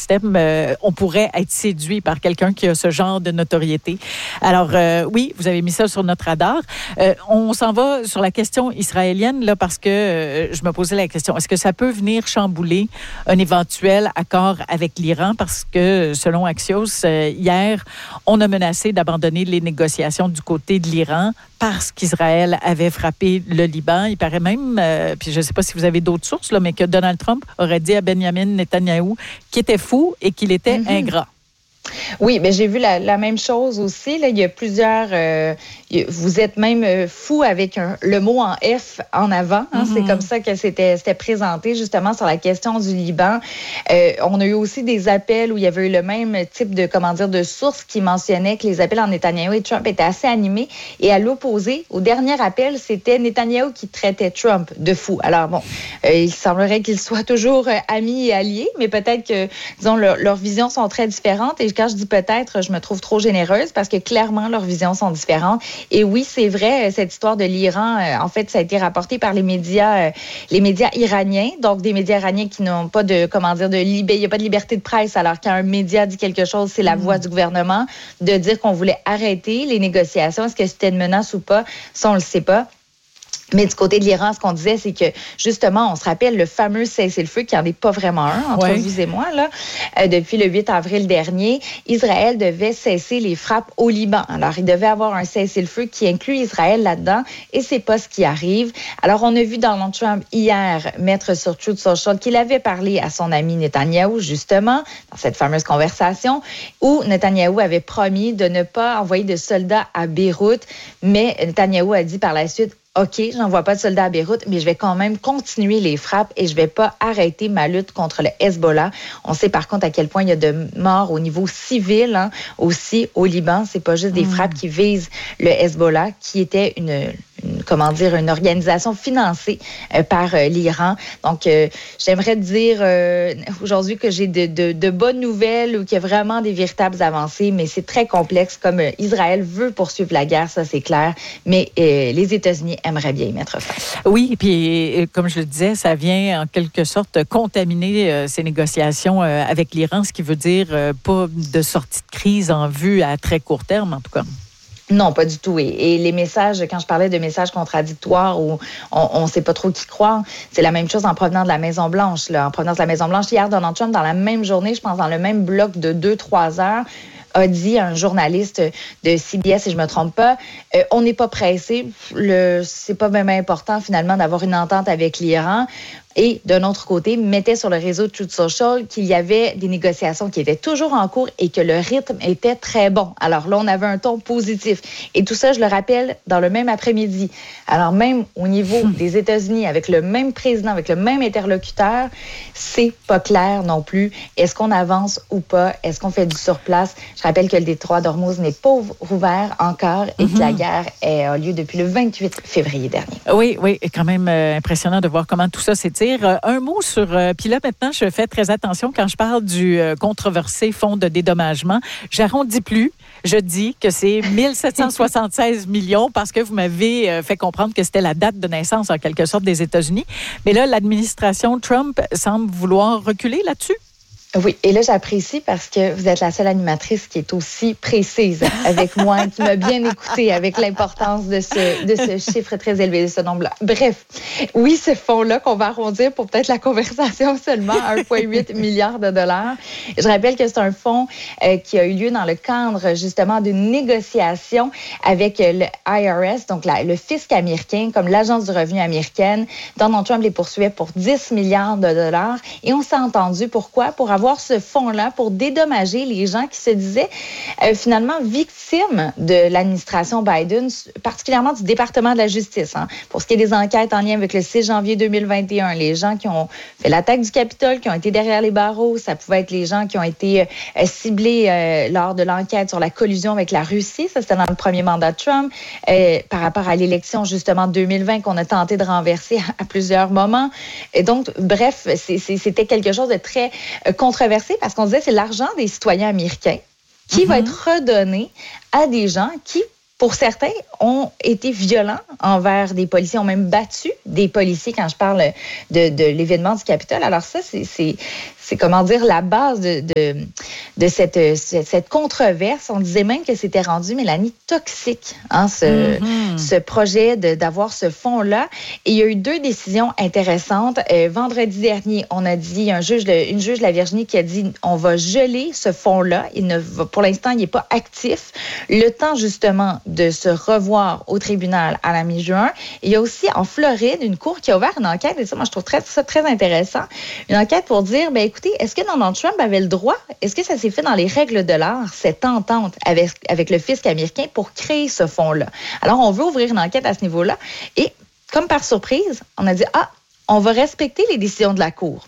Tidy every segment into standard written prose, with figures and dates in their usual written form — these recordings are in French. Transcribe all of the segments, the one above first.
système, on pourrait être séduit par quelqu'un qui a ce genre de notoriété. Alors, oui, vous avez mis ça sur notre radar. On s'en va sur la question israélienne, là, parce que je me posais la question, est-ce que ça peut venir chambouler un éventuel accord avec l'Iran? Parce que, selon Axios, hier, on a menacé d'abandonner les négociations du côté de l'Iran parce qu'Israël avait frappé le Liban. Il paraît même, puis je ne sais pas si vous avez d'autres sources, là, mais que Donald Trump aurait dit à Benjamin Netanyahou qu'il était fou et qu'il était ingrat. Oui, mais j'ai vu la même chose aussi. Là. Il y a plusieurs... vous êtes même fou avec le mot en F en avant. Hein? C'est comme ça que c'était présenté justement sur la question du Liban. On a eu aussi des appels où il y avait eu le même type de source qui mentionnait que les appels en Netanyahou et Trump étaient assez animés. Et à l'opposé, au dernier appel, c'était Netanyahou qui traitait Trump de fou. Alors bon, il semblerait qu'ils soient toujours amis et alliés, mais peut-être que, disons, leurs visions sont très différentes. Et quand je dis peut-être, je me trouve trop généreuse parce que clairement, leurs visions sont différentes. Et oui, c'est vrai, cette histoire de l'Iran, en fait, ça a été rapporté par les médias iraniens. Donc, des médias iraniens qui n'ont pas il n'y a pas de liberté de presse. Alors, quand un média dit quelque chose, c'est la voix du gouvernement. De dire qu'on voulait arrêter les négociations, est-ce que c'était une menace ou pas? Ça, on ne le sait pas. Mais du côté de l'Iran, ce qu'on disait, c'est que, justement, on se rappelle le fameux cessez-le-feu, qui n'en est pas vraiment un, entre vous et moi, là, depuis le 8 avril dernier. Israël devait cesser les frappes au Liban. Alors, il devait avoir un cessez-le-feu qui inclut Israël là-dedans, et c'est pas ce qui arrive. Alors, on a vu Donald Trump hier mettre sur Truth Social qu'il avait parlé à son ami Netanyahou, justement, dans cette fameuse conversation, où Netanyahou avait promis de ne pas envoyer de soldats à Beyrouth, mais Netanyahou a dit par la suite, OK, j'envoie pas de soldats à Beyrouth, mais je vais quand même continuer les frappes et je vais pas arrêter ma lutte contre le Hezbollah. On sait par contre à quel point il y a de morts au niveau civil, hein, aussi au Liban. C'est pas juste des frappes qui visent le Hezbollah, qui était une organisation financée par l'Iran. Donc, j'aimerais dire aujourd'hui que j'ai de bonnes nouvelles ou qu'il y a vraiment des véritables avancées, mais c'est très complexe. Comme Israël veut poursuivre la guerre, ça c'est clair, mais les États-Unis aimeraient bien y mettre fin. Oui, puis comme je le disais, ça vient en quelque sorte contaminer ces négociations avec l'Iran, ce qui veut dire pas de sortie de crise en vue à très court terme, en tout cas. Non, pas du tout. Et les messages, quand je parlais de messages contradictoires où on ne sait pas trop qui croire, c'est la même chose en provenant de la Maison-Blanche. En provenant de la Maison-Blanche, hier, Donald Trump, dans la même journée, je pense dans le même bloc de 2-3 heures, a dit à un journaliste de CBS, si je me trompe pas, on n'est pas pressé. C'est pas même important, finalement, d'avoir une entente avec l'Iran. Et d'un autre côté, mettait sur le réseau de Truth Social qu'il y avait des négociations qui étaient toujours en cours et que le rythme était très bon. Alors là, on avait un ton positif. Et tout ça, je le rappelle, dans le même après-midi. Alors même au niveau des États-Unis, avec le même président, avec le même interlocuteur, c'est pas clair non plus. Est-ce qu'on avance ou pas? Est-ce qu'on fait du surplace? Je rappelle que le détroit d'Ormuz n'est pas ouvert encore et que la guerre a lieu depuis le 28 février dernier. Oui, quand même impressionnant de voir comment tout ça s'étire. Un mot sur... Puis là, maintenant, je fais très attention quand je parle du controversé fonds de dédommagement. J'arrondis plus. Je dis que c'est 1776 millions parce que vous m'avez fait comprendre que c'était la date de naissance, en quelque sorte, des États-Unis. Mais là, l'administration Trump semble vouloir reculer là-dessus. Oui, et là, j'apprécie parce que vous êtes la seule animatrice qui est aussi précise avec moi, qui m'a bien écoutée avec l'importance de ce chiffre très élevé, de ce nombre-là. Bref, oui, ce fonds-là qu'on va arrondir pour peut-être la conversation seulement, 1,8 milliard de dollars. Je rappelle que c'est un fonds qui a eu lieu dans le cadre, justement, d'une négociation avec le IRS, donc le fisc américain, comme l'Agence du revenu américaine. Donald Trump les poursuivait pour 10 milliards de dollars. Et on s'est entendu pourquoi? Pour avoir ce fonds-là pour dédommager les gens qui se disaient finalement victimes de l'administration Biden, particulièrement du département de la justice. Hein. Pour ce qui est des enquêtes en lien avec le 6 janvier 2021, les gens qui ont fait l'attaque du Capitole, qui ont été derrière les barreaux, ça pouvait être les gens qui ont été ciblés lors de l'enquête sur la collusion avec la Russie. Ça, c'était dans le premier mandat de Trump. Par rapport à l'élection, justement, 2020, qu'on a tenté de renverser à plusieurs moments. Et donc, bref, c'était quelque chose de très controversé parce qu'on disait que c'est l'argent des citoyens américains qui va être redonné à des gens qui, pour certains, ont été violents envers des policiers, ont même battu des policiers quand je parle de l'événement du Capitole. Alors ça, c'est comment dire, la base de cette controverse. On disait même que c'était rendu, Mélanie, toxique, hein, ce projet d'avoir ce fonds-là. Et il y a eu 2 décisions intéressantes. Vendredi dernier, on a dit, une juge de la Virginie qui a dit, on va geler ce fonds-là. Pour l'instant, il n'est pas actif. Le temps, justement, de se revoir au tribunal à la mi-juin. Il y a aussi, en Floride, une cour qui a ouvert une enquête, et ça, moi, je trouve ça très intéressant. Une enquête pour dire, écoutez, est-ce que Donald Trump avait le droit? Est-ce que ça s'est fait dans les règles de l'art, cette entente avec le fisc américain pour créer ce fonds-là? Alors, on veut ouvrir une enquête à ce niveau-là. Et, comme par surprise, on a dit, on va respecter les décisions de la Cour.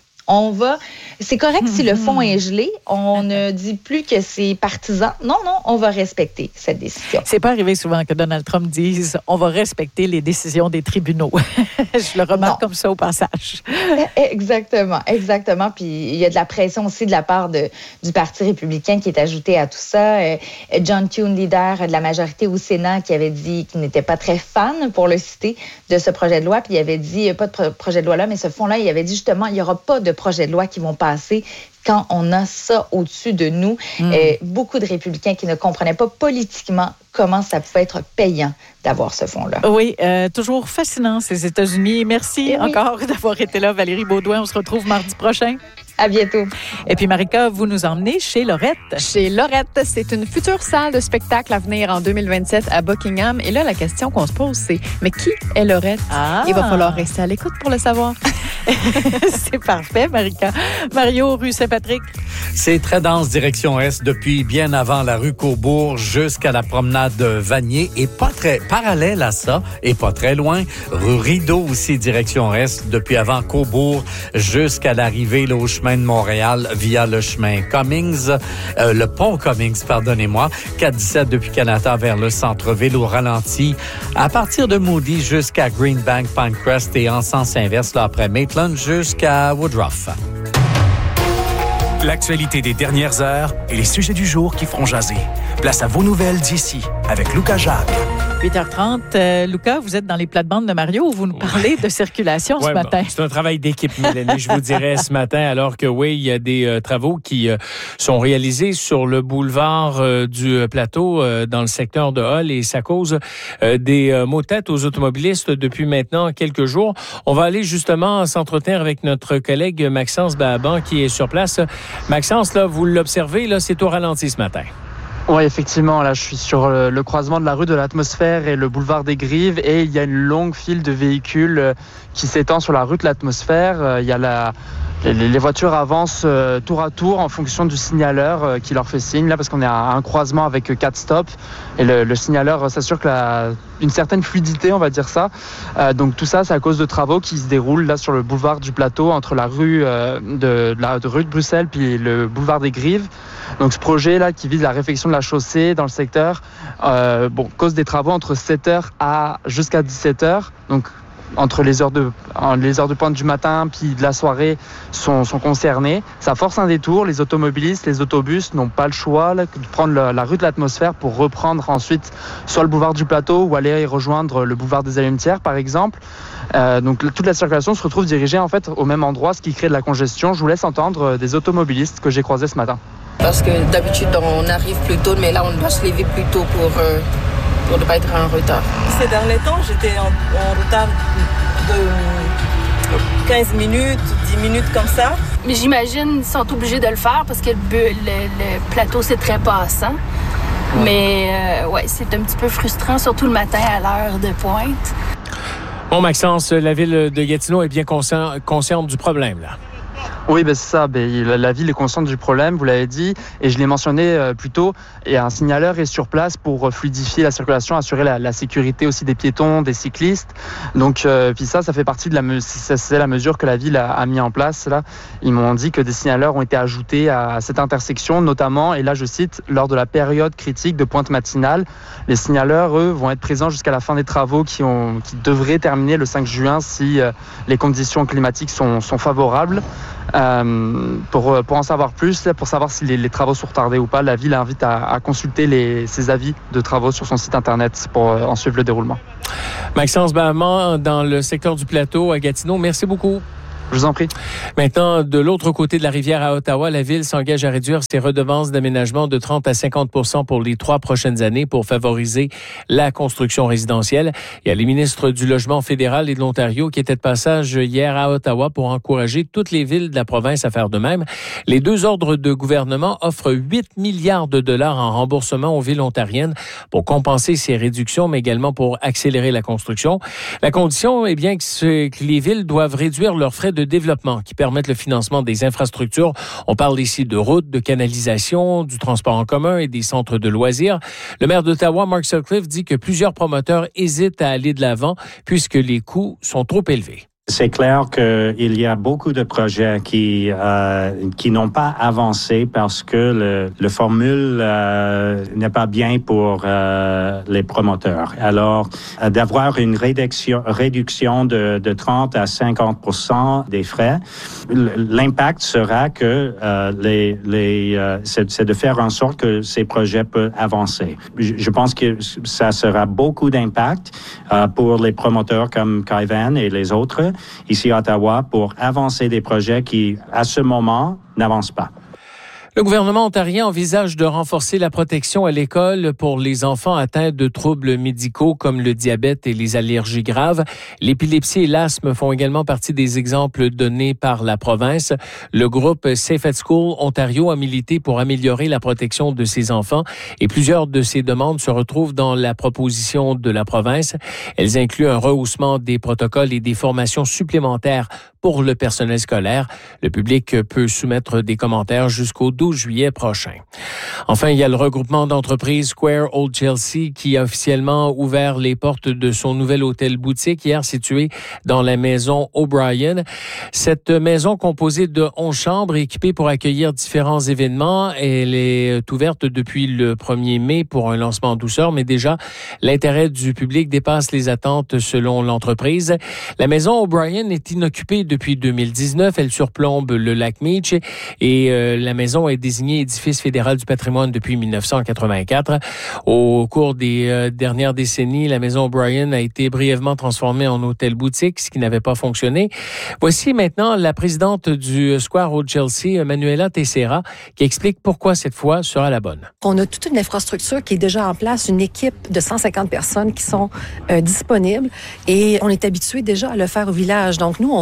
C'est correct si le fonds est gelé. On ne dit plus que c'est partisan. Non, on va respecter cette décision. C'est pas arrivé souvent que Donald Trump dise on va respecter les décisions des tribunaux. Je le remarque comme ça au passage. Exactement. Puis il y a de la pression aussi de la part du Parti républicain qui est ajouté à tout ça. John Thune, leader de la majorité au Sénat, qui avait dit qu'il n'était pas très fan, pour le citer, de ce projet de loi. Puis il avait dit, pas de projet de loi là, mais ce fonds-là, il avait dit justement, il n'y aura pas de projets de loi qui vont passer quand on a ça au-dessus de nous. Beaucoup de républicains qui ne comprenaient pas politiquement comment ça pouvait être payant d'avoir ce fonds-là. Oui, toujours fascinant, ces États-Unis. Merci encore d'avoir été là, Valérie Beaudoin. On se retrouve mardi prochain. À bientôt. Et puis, Marika, vous nous emmenez chez Lorette. Chez Lorette, c'est une future salle de spectacle à venir en 2027 à Buckingham. Et là, la question qu'on se pose, c'est, mais qui est Lorette? Il va falloir rester à l'écoute pour le savoir. C'est parfait, Marika. Mario, rue Saint-Patrick. C'est très dense, direction Est, depuis bien avant la rue Courbourg jusqu'à la promenade Vanier. Et pas très parallèle à ça, et pas très loin, rue Rideau aussi, direction Est, depuis avant Courbourg jusqu'à l'arrivée au chemin de Montréal via le chemin Cummings, le pont Cummings, pardonnez-moi, 417 depuis Canada vers le centre-ville au ralenti, à partir de Moody jusqu'à Greenbank, Pinecrest et en sens inverse, là, après Maitland jusqu'à Woodruff. L'actualité des dernières heures et les sujets du jour qui feront jaser. Place à vos nouvelles d'ici avec Lucas Jacques. 8h30. Lucas, vous êtes dans les plates-bandes de Mario où vous nous parlez de circulation ce matin. C'est un travail d'équipe, Mélanie, je vous dirais ce matin, alors que il y a des travaux qui sont réalisés sur le boulevard du Plateau dans le secteur de Hull et ça cause des maux de tête aux automobilistes depuis maintenant quelques jours. On va aller justement s'entretenir avec notre collègue Maxence Bahaban qui est sur place. Maxence, là, vous l'observez, là, c'est au ralenti ce matin. Oui, effectivement, là je suis sur le croisement de la rue de l'Atmosphère et le boulevard des Grives et il y a une longue file de véhicules qui s'étend sur la rue de l'Atmosphère. Il y a les voitures avancent tour à tour en fonction du signaleur qui leur fait signe, là parce qu'on est à un croisement avec 4 stops et le signaleur s'assure que une certaine fluidité, on va dire ça. Donc tout ça, c'est à cause de travaux qui se déroulent là sur le boulevard du Plateau entre la rue de rue de Bruxelles puis le boulevard des Grives. Donc ce projet là qui vise la réfection de la chaussée dans le secteur, cause des travaux entre 7h jusqu'à 17h. Donc entre les heures de pointe du matin puis de la soirée sont concernés. Ça force un détour. Les automobilistes, les autobus n'ont pas le choix de prendre la rue de l'Atmosphère pour reprendre ensuite soit le boulevard du Plateau ou aller rejoindre le boulevard des Allumetières par exemple. Donc toute la circulation se retrouve dirigée en fait au même endroit, ce qui crée de la congestion. Je vous laisse entendre des automobilistes que j'ai croisés ce matin. Parce que d'habitude on arrive plus tôt, mais là on doit se lever plus tôt pour ne pas être en retard. Ces derniers temps, j'étais en retard de 15 minutes, 10 minutes comme ça. Mais j'imagine qu'ils sont obligés de le faire parce que le plateau, c'est très passant. Ouais. Mais c'est un petit peu frustrant, surtout le matin à l'heure de pointe. Bon, Maxence, la ville de Gatineau est bien consciente du problème, là. Oui, c'est ça. La ville est consciente du problème, vous l'avez dit, et je l'ai mentionné plus tôt. Et un signaleur est sur place pour fluidifier la circulation, assurer la sécurité aussi des piétons, des cyclistes. Donc, puis ça fait partie c'est la mesure que la ville a mis en place. Là, ils m'ont dit que des signaleurs ont été ajoutés à cette intersection, notamment, et là je cite, lors de la période critique de pointe matinale. Les signaleurs, eux, vont être présents jusqu'à la fin des travaux qui devraient terminer le 5 juin si les conditions climatiques sont favorables. Pour en savoir plus, pour savoir si les travaux sont retardés ou pas, la ville invite à consulter ses avis de travaux sur son site Internet pour en suivre le déroulement. Maxence Bahaman, dans le secteur du Plateau à Gatineau, merci beaucoup. Je vous en prie. Maintenant, de l'autre côté de la rivière à Ottawa, la Ville s'engage à réduire ses redevances d'aménagement de 30 à 50 % pour les 3 prochaines années pour favoriser la construction résidentielle. Il y a les ministres du Logement fédéral et de l'Ontario qui étaient de passage hier à Ottawa pour encourager toutes les villes de la province à faire de même. Les 2 ordres de gouvernement offrent 8 milliards de dollars en remboursement aux villes ontariennes pour compenser ces réductions, mais également pour accélérer la construction. La condition est bien que les villes doivent réduire leurs frais de développement qui permettent le financement des infrastructures. On parle ici de routes, de canalisation, du transport en commun et des centres de loisirs. Le maire d'Ottawa, Mark Sutcliffe, dit que plusieurs promoteurs hésitent à aller de l'avant puisque les coûts sont trop élevés. C'est clair qu'il y a beaucoup de projets qui n'ont pas avancé parce que le formule n'est pas bien pour les promoteurs. Alors, d'avoir une réduction de 30 à 50% des frais, l'impact sera que c'est de faire en sorte que ces projets peuvent avancer. Je pense que ça sera beaucoup d'impact pour les promoteurs comme Kaivan et les autres ici à Ottawa pour avancer des projets qui, à ce moment, n'avancent pas. Le gouvernement ontarien envisage de renforcer la protection à l'école pour les enfants atteints de troubles médicaux comme le diabète et les allergies graves. L'épilepsie et l'asthme font également partie des exemples donnés par la province. Le groupe Safe at School Ontario a milité pour améliorer la protection de ses enfants et plusieurs de ces demandes se retrouvent dans la proposition de la province. Elles incluent un rehaussement des protocoles et des formations supplémentaires pour le personnel scolaire. Le public peut soumettre des commentaires jusqu'au 12 juillet prochain. Enfin, il y a le regroupement d'entreprises Square Old Chelsea qui a officiellement ouvert les portes de son nouvel hôtel-boutique hier situé dans la maison O'Brien. Cette maison composée de 11 chambres équipée pour accueillir différents événements, elle est ouverte depuis le 1er mai pour un lancement en douceur, mais déjà, l'intérêt du public dépasse les attentes selon l'entreprise. La maison O'Brien est inoccupée depuis 2019. Elle surplombe le lac Meach et la maison est désignée édifice fédéral du patrimoine depuis 1984. Au cours des dernières décennies, la maison O'Brien a été brièvement transformée en hôtel-boutique, ce qui n'avait pas fonctionné. Voici maintenant la présidente du Square Old Chelsea, Manuela Teixeira, qui explique pourquoi cette fois sera la bonne. On a toute une infrastructure qui est déjà en place, une équipe de 150 personnes qui sont disponibles et on est habitué déjà à le faire au village. Donc nous,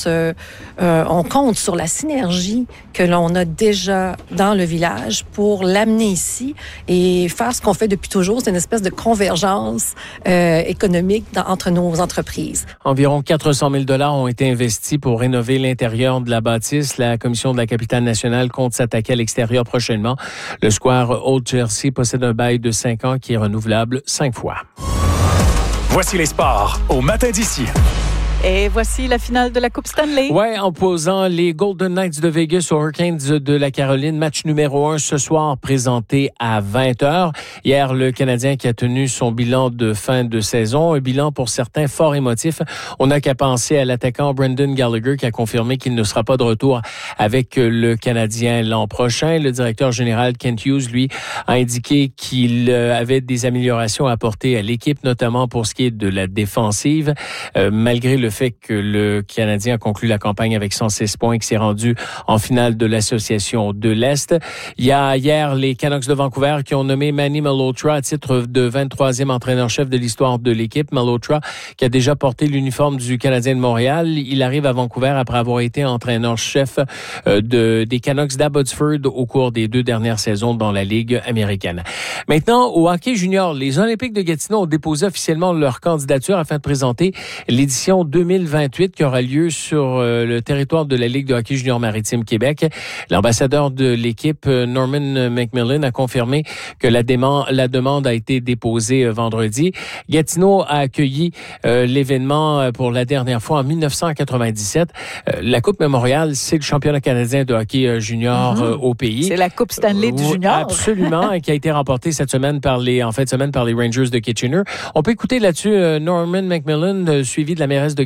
on compte sur la synergie que l'on a déjà dans le village pour l'amener ici et faire ce qu'on fait depuis toujours. C'est une espèce de convergence économique entre nos entreprises. Environ 400 000 $ ont été investis pour rénover l'intérieur de la bâtisse. La Commission de la capitale nationale compte s'attaquer à l'extérieur prochainement. Le Square Old Chelsea possède un bail de 5 ans qui est renouvelable 5 fois. Voici les sports au Matin d'ici. Et voici la finale de la Coupe Stanley. Ouais, en posant les Golden Knights de Vegas aux Hurricanes de la Caroline. Match numéro 1 ce soir présenté à 20h. Hier, le Canadien qui a tenu son bilan de fin de saison. Un bilan pour certains fort émotif. On n'a qu'à penser à l'attaquant Brendan Gallagher qui a confirmé qu'il ne sera pas de retour avec le Canadien l'an prochain. Le directeur général Kent Hughes, lui, a indiqué qu'il avait des améliorations à apporter à l'équipe, notamment pour ce qui est de la défensive. Malgré le fait que le Canadien a conclu la campagne avec 106 points et qui s'est rendu en finale de l'association de l'Est. Il y a hier les Canucks de Vancouver qui ont nommé Manny Malhotra à titre de 23e entraîneur-chef de l'histoire de l'équipe. Malhotra qui a déjà porté l'uniforme du Canadien de Montréal. Il arrive à Vancouver après avoir été entraîneur-chef des Canucks d'Abbotsford au cours des 2 dernières saisons dans la Ligue américaine. Maintenant, au hockey junior, les Olympiques de Gatineau ont déposé officiellement leur candidature afin de présenter l'édition 2028 qui aura lieu sur le territoire de la Ligue de hockey junior maritime Québec. L'ambassadeur de l'équipe, Norman McMillan, a confirmé que la demande a été déposée vendredi. Gatineau a accueilli l'événement pour la dernière fois en 1997. La Coupe Memorial, c'est le championnat canadien de hockey junior au pays. C'est la Coupe Stanley du junior. Absolument, qui a été remportée cette semaine en fin de semaine par les Rangers de Kitchener. On peut écouter là-dessus Norman McMillan, suivi de la mairesse de Gatineau,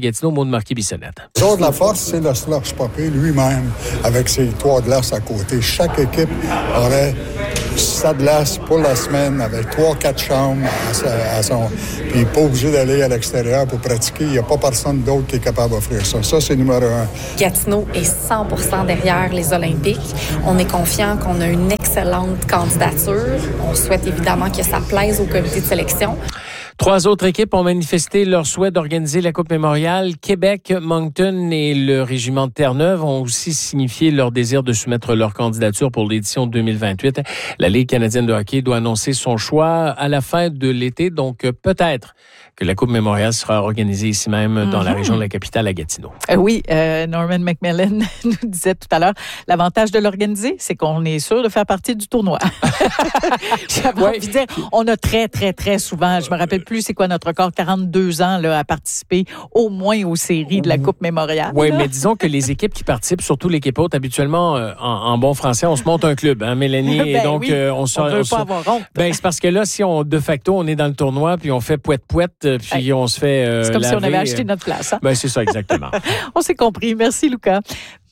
Gatineau, Maud Marquis-Bissonnette. Les autres, la force, c'est le Slush Puppy lui-même, avec ses 3 glaces à côté. Chaque équipe aurait sa glace pour la semaine, avec 3-4 chambres à son... Puis pas obligé d'aller à l'extérieur pour pratiquer. Il n'y a pas personne d'autre qui est capable d'offrir ça. Ça, c'est numéro 1. Gatineau est 100% derrière les Olympiques. On est confiant qu'on a une excellente candidature. On souhaite évidemment que ça plaise au comité de sélection. 3 autres équipes ont manifesté leur souhait d'organiser la Coupe Mémorial. Québec, Moncton et le Régiment de Terre-Neuve ont aussi signifié leur désir de soumettre leur candidature pour l'édition 2028. La Ligue canadienne de hockey doit annoncer son choix à la fin de l'été, donc peut-être que la Coupe Mémorial sera organisée ici même dans la région de la capitale à Gatineau. Oui, Norman McMillan nous disait tout à l'heure, l'avantage de l'organiser, c'est qu'on est sûr de faire partie du tournoi. J'avais envie de dire, on a très, très, très souvent, je me rappelle plus c'est quoi notre record, 42 ans là, à participer au moins aux séries de la Coupe Mémorial. Oui, mais disons que les équipes qui participent, surtout l'équipe haute, habituellement, en bon français, on se monte un club, hein, Mélanie? Et donc, oui, on ne veut pas avoir honte. C'est parce que là, si de facto, on est dans le tournoi, puis on fait pouette-pouette, puis on se fait c'est comme laver, si on avait acheté notre place. Hein? C'est ça, exactement. On s'est compris. Merci, Lucas.